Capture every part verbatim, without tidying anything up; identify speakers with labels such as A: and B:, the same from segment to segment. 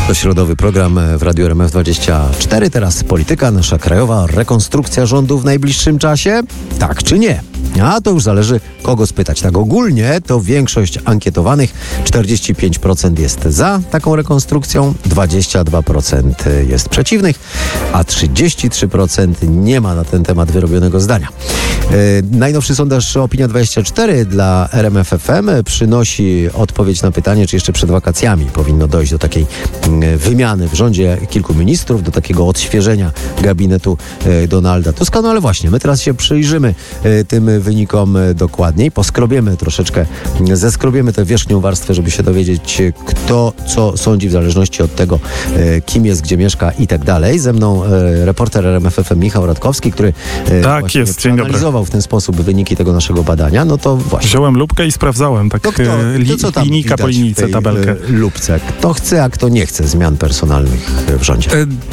A: To środowy program w Radiu R M F dwadzieścia cztery. Teraz polityka, nasza krajowa rekonstrukcja rządu w najbliższym czasie? Tak czy nie? A to już zależy, kogo spytać. Tak ogólnie to większość ankietowanych, czterdzieści pięć procent jest za taką rekonstrukcją, dwadzieścia dwa procent jest przeciwnych, a trzydzieści trzy procent nie ma na ten temat wyrobionego zdania. Yy, najnowszy sondaż Opinia dwadzieścia cztery dla R M F F M przynosi odpowiedź na pytanie, czy jeszcze przed wakacjami powinno dojść do takiej yy, wymiany w rządzie kilku ministrów, do takiego odświeżenia gabinetu yy, Donalda Tuska. No ale właśnie, my teraz się przyjrzymy yy, tym wynikom yy, dokładniej, poskrobiemy troszeczkę, yy, zeskrobiemy tę wierzchnią warstwę, żeby się dowiedzieć, yy, kto co sądzi w zależności od tego, yy, kim jest, gdzie mieszka i tak dalej. Ze mną yy, reporter R M F F M Michał Radkowski, który yy,
B: tak,
A: właśnie
B: jest.
A: przeanalizował w ten sposób wyniki tego naszego badania. No to właśnie.
B: Wziąłem lupkę i sprawdzałem tak
A: to kto,
B: li,
A: to co tam
B: linijka po linijce,
A: tej,
B: tabelkę.
A: Lupce. Kto chce, a kto nie chce zmian personalnych w rządzie?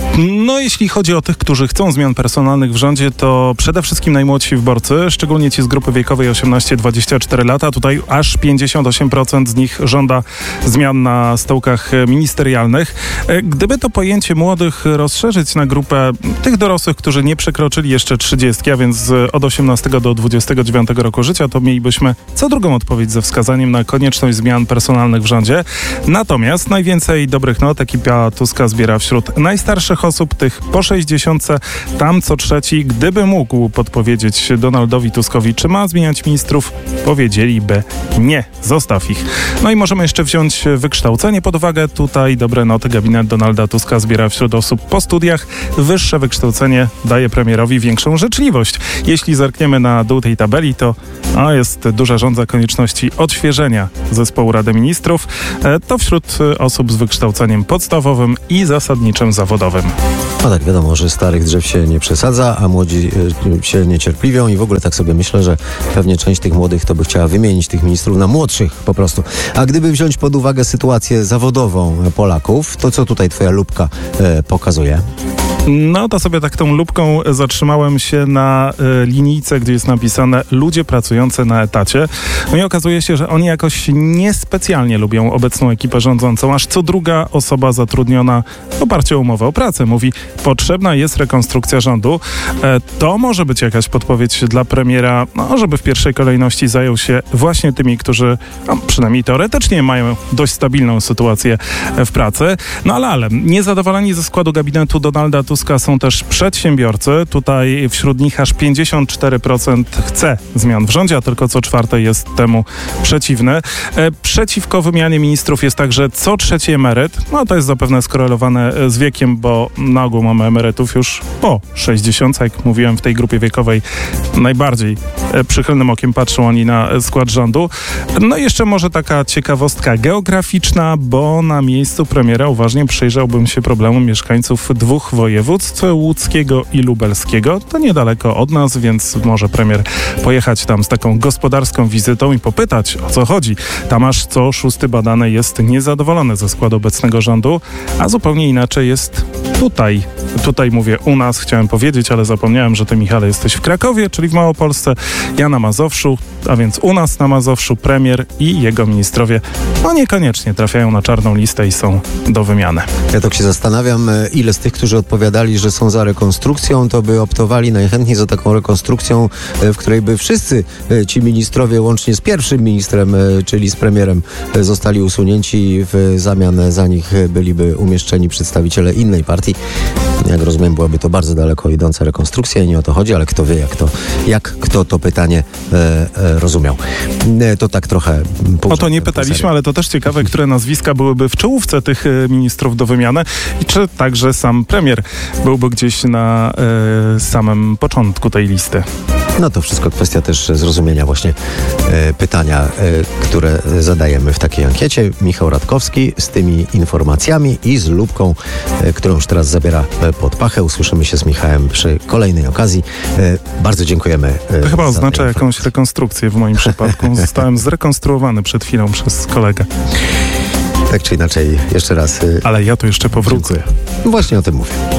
B: No jeśli chodzi o tych, którzy chcą zmian personalnych w rządzie, to przede wszystkim najmłodsi wyborcy, szczególnie ci z grupy wiekowej osiemnaście dwadzieścia cztery lata. Tutaj aż pięćdziesiąt osiem procent z nich żąda zmian na stołkach ministerialnych. Gdyby to pojęcie młodych rozszerzyć na grupę tych dorosłych, którzy nie przekroczyli jeszcze trzydziestki, a więc od osiemnastego do dwudziestego dziewiątego roku życia, to mielibyśmy co drugą odpowiedź ze wskazaniem na konieczność zmian personalnych w rządzie. Natomiast najwięcej dobrych not ekipa Tuska zbiera wśród najstarszych osób, tych po sześćdziesiątce. Tam co trzeci, gdyby mógł podpowiedzieć Donaldowi Tuskowi, czy ma zmieniać ministrów, powiedzieliby nie, zostaw ich. No i możemy jeszcze wziąć wykształcenie pod uwagę. Tutaj dobre noty gabinet Donalda Tuska zbiera wśród osób po studiach. Wyższe wykształcenie daje premierowi większą życzliwość. Jeśli zerkniemy na dół tej tabeli, to a, jest duża żądza konieczności odświeżenia zespołu Rady Ministrów. E, to wśród osób z wykształceniem podstawowym i zasadniczym zawodowym.
A: No tak, wiadomo, że starych drzew się nie przesadza, a młodzi y, się niecierpliwią i w ogóle tak sobie myślę, że pewnie część tych młodych to by chciała wymienić tych ministrów na młodszych po prostu. A gdyby wziąć pod uwagę sytuację zawodową Polaków, to co tutaj twoja lupka y, pokazuje?
B: No to sobie tak tą lupką zatrzymałem się na y, linijce, gdzie jest napisane ludzie pracujący na etacie. No i okazuje się, że oni jakoś niespecjalnie lubią obecną ekipę rządzącą. Aż co druga osoba zatrudniona w oparciu o umowę o pracę mówi, potrzebna jest rekonstrukcja rządu. E, to może być jakaś podpowiedź dla premiera, no, żeby w pierwszej kolejności zajął się właśnie tymi, którzy no, przynajmniej teoretycznie mają dość stabilną sytuację w pracy. No ale, ale niezadowoleni ze składu gabinetu Donalda Tuska są też przedsiębiorcy. Tutaj wśród nich aż pięćdziesiąt cztery procent chce zmian w rządzie, a tylko co czwarte jest temu przeciwny. E, przeciwko wymianie ministrów jest także co trzeci emeryt. No to jest zapewne skorelowane z wiekiem, bo na ogół mamy emerytów już po sześćdziesiątce, jak mówiłem, w tej grupie wiekowej najbardziej e, przychylnym okiem patrzą oni na skład rządu. No i jeszcze może taka ciekawostka geograficzna, bo na miejscu premiera uważnie przyjrzałbym się problemom mieszkańców dwóch województw, łódzkiego i lubelskiego. To niedaleko od nas, więc może premier pojechać tam z taką gospodarską wizytą i popytać, o co chodzi. Tam aż co szósty badany jest niezadowolony ze składu obecnego rządu, a zupełnie inaczej jest tutaj. Tutaj mówię u nas, chciałem powiedzieć, ale zapomniałem, że ty, Michale, jesteś w Krakowie, czyli w Małopolsce, ja na Mazowszu, a więc u nas na Mazowszu premier i jego ministrowie no niekoniecznie trafiają na czarną listę i są do wymiany.
A: Ja tak się zastanawiam, ile z tych, którzy odpowiadali, że są za rekonstrukcją, to by optowali najchętniej za taką rekonstrukcją, w której by wszyscy ci ministrowie, łącznie z pierwszym ministrem, czyli z premierem, zostali usunięci i w zamian za nich byliby umieszczeni przedstawiciele innej partii. Jak rozumiem, byłaby to bardzo daleko idąca rekonstrukcja i nie o to chodzi, ale kto wie, jak, to, jak kto to pytanie e, e, rozumiał. E, to tak trochę...
B: O to nie pytaliśmy, ale to też ciekawe, które nazwiska byłyby w czołówce tych ministrów do wymiany i czy także sam premier byłby gdzieś na e, samym początku tej listy.
A: No to wszystko kwestia też zrozumienia właśnie e, pytania, e, które zadajemy w takiej ankiecie. Michał Radkowski z tymi informacjami i z lupką, e, którą już teraz zabiera e, pod pachę. Usłyszymy się z Michałem przy kolejnej okazji. E, bardzo dziękujemy. E,
B: to chyba oznacza jakąś rekonstrukcję w moim przypadku. Zostałem zrekonstruowany przed chwilą przez kolegę.
A: Tak czy inaczej, jeszcze raz. E,
B: Ale ja tu jeszcze powrócę.
A: Właśnie o tym mówię.